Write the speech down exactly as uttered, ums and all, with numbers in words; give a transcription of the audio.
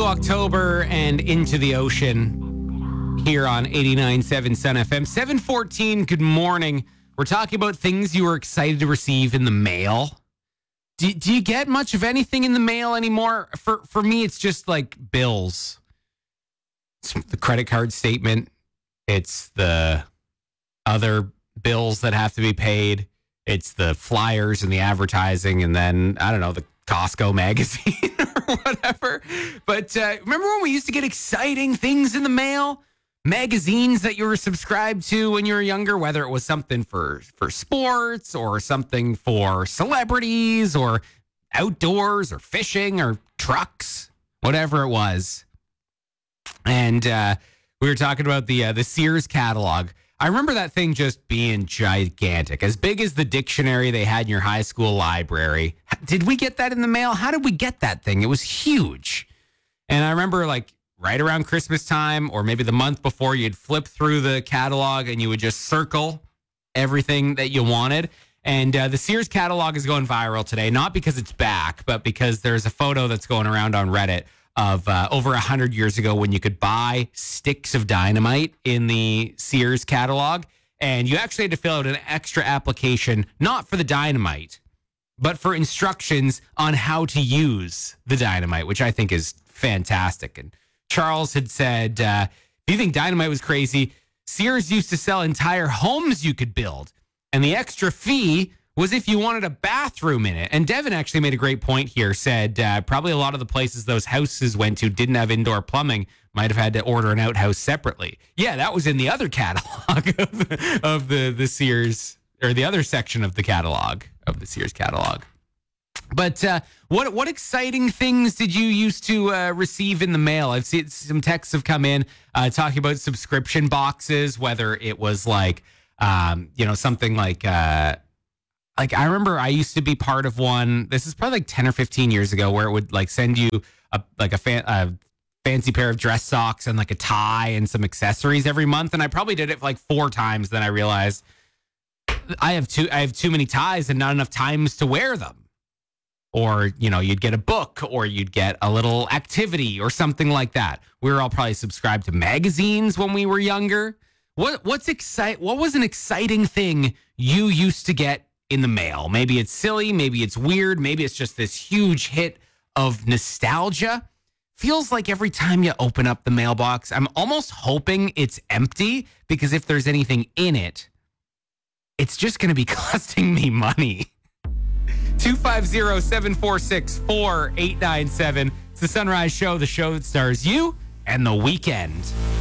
October and Into the Ocean here on eighty-nine point seven Sun F M. seven fourteen, good morning. We're talking about things you were excited to receive in the mail. Do, do you get much of anything in the mail anymore? For, for me, it's just like bills. It's the credit card statement. It's the other bills that have to be paid. It's the flyers and the advertising, and then, I don't know, the Costco magazine or whatever. But uh, remember when we used to get exciting things in the mail? Magazines that you were subscribed to when you were younger, whether it was something for, for sports or something for celebrities or outdoors or fishing or trucks, whatever it was. And uh, we were talking about the uh, the Sears catalog. I remember that thing just being gigantic, as big as the dictionary they had in your high school library. Did we get that in the mail? How did we get that thing? It was huge. And I remember, like, right around Christmas time or maybe the month before, you'd flip through the catalog and you would just circle everything that you wanted. And uh, the Sears catalog is going viral today, not because it's back, but because there's a photo that's going around on Reddit of uh, over one hundred years ago when you could buy sticks of dynamite in the Sears catalog. And you actually had to fill out an extra application, not for the dynamite, but for instructions on how to use the dynamite, which I think is fantastic. And Charles had said, uh, if you think dynamite was crazy, Sears used to sell entire homes you could build. And the extra fee was if you wanted a bathroom in it. And Devin actually made a great point here, said uh, probably a lot of the places those houses went to didn't have indoor plumbing, might have had to order an outhouse separately. Yeah, that was in the other catalog of, the, of the, the Sears, or the other section of the catalog, of the Sears catalog. But uh, what what exciting things did you used to uh, receive in the mail? I've seen some texts have come in uh, talking about subscription boxes, whether it was like, um, you know, something like, uh, like I remember I used to be part of one. This is probably like ten or fifteen years ago, where it would like send you a like a, fan, a fancy pair of dress socks and like a tie and some accessories every month. And I probably did it like four times. Then I realized I have too I have too many ties and not enough times to wear them. Or, you know, you'd get a book or you'd get a little activity or something like that. We were all probably subscribed to magazines when we were younger. What what's excite what was an exciting thing you used to get in the mail? Maybe it's silly, maybe it's weird, maybe it's just this huge hit of nostalgia. Feels like every time you open up the mailbox, I'm almost hoping it's empty, because if there's anything in it, it's just going to be costing me money. two five zero, seven four six, four eight nine seven. It's the Sunrise Show, the show that stars you and The Weeknd.